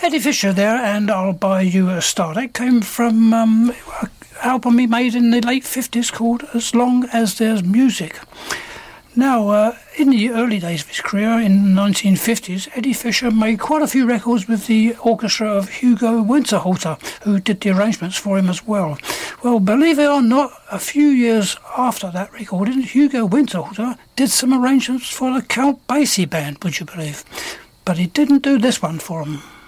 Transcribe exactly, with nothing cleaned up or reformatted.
Eddie Fisher there, and I'll Buy You a Star. That came from um, an album he made in the late fifties called As Long As There's Music. Now, uh, in the early days of his career, in the nineteen fifties, Eddie Fisher made quite a few records with the orchestra of Hugo Winterhalter, who did the arrangements for him as well. Well, believe it or not, a few years after that recording, Hugo Winterhalter did some arrangements for the Count Basie band, would you believe? But he didn't do this one for them.